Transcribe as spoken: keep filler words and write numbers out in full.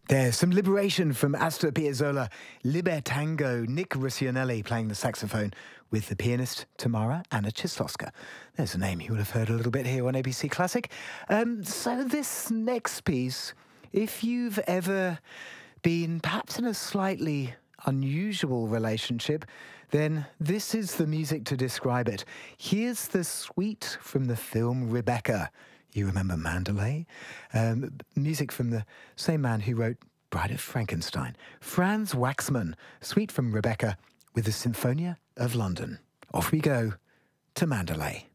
There's some liberation from Astor Piazzolla, Libertango, Nick Ruscianelli playing the saxophone with the pianist Tamara Anna Chistowska. There's a name you will have heard a little bit here on A B C Classic. Um, so this next piece, if you've ever been perhaps in a slightly unusual relationship, then this is the music to describe it. Here's the suite from the film Rebecca. You remember Mandalay? Um, music from the same man who wrote Bride of Frankenstein. Franz Waxman, suite from Rebecca with the Symphonia of London. Off we go to Mandalay.